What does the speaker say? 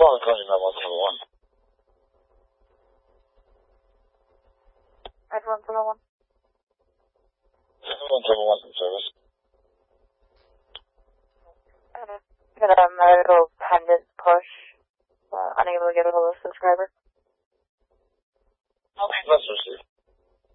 on calling you 911. Everyone 701. 711 service. Got a medical pendant push. Unable to get a hold of the subscriber. Okay, let's receive.